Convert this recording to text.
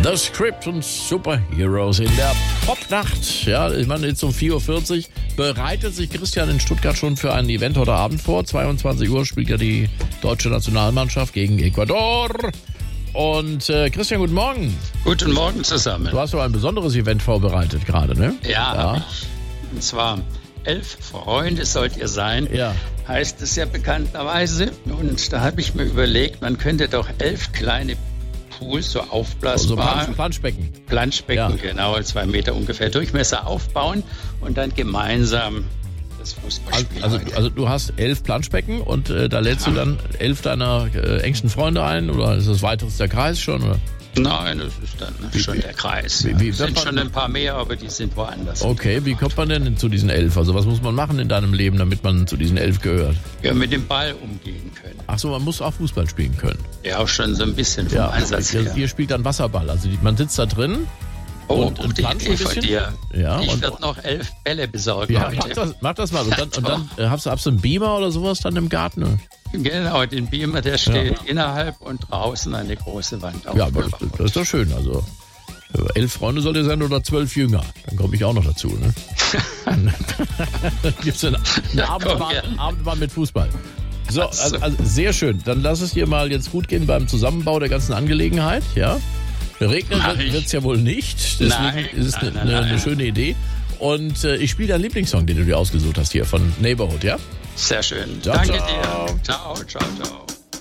The Script und Superheroes in der Popnacht. Ja, ich meine, jetzt um 4.40 Uhr bereitet sich Christian in Stuttgart schon für ein Event heute Abend vor. 22 Uhr spielt ja die deutsche Nationalmannschaft gegen Ecuador. Und Christian, guten Morgen. Guten Morgen zusammen. Du hast doch ein besonderes Event vorbereitet gerade, ne? Ja, hab ich. Und zwar 11 Freunde sollt ihr sein, heißt es ja bekannterweise. Und da habe ich mir überlegt, man könnte doch 11 kleine Pools, so aufblasbar. So Planschbecken. Planschbecken, genau, 2 Meter ungefähr Durchmesser aufbauen und dann gemeinsam das Fußball spielen. Also du hast 11 Planschbecken und da lädst du dann 11 deiner engsten Freunde ein, oder ist das weiteres der Kreis schon? Oder? Nein, das ist dann schon der Kreis. Es sind schon ein paar mehr, aber die sind woanders. Okay, wie kommt man denn zu diesen 11? Also was muss man machen in deinem Leben, damit man zu diesen 11 gehört? Ja, mit dem Ball umgehen können. Ach so, man muss auch Fußball spielen können. Ja, auch schon so ein bisschen vom Einsatz her. Ihr spielt dann Wasserball, also man sitzt da drin. Und die Idee von dir. Ja, ich werde noch 11 Bälle besorgen heute. Mach das mal. Und dann hast du einen Beamer oder sowas dann im Garten? Oder? Genau, den Beamer, der steht innerhalb und draußen eine große Wand auf. Ja, aber das ist doch schön. Also 11 Freunde soll ihr sein oder 12 Jünger. Dann komme ich auch noch dazu. Ne? Dann gibt es einen Abendbahn mit Fußball. So, also sehr schön. Dann lass es dir mal jetzt gut gehen beim Zusammenbau der ganzen Angelegenheit. Ja? Regnen wird es ja wohl nicht. Deswegen ist es eine schöne Idee. Und ich spiele deinen Lieblingssong, den du dir ausgesucht hast hier von Neighborhood, ja? Sehr schön. Ciao, Danke ciao. dir. Ciao, ciao, ciao.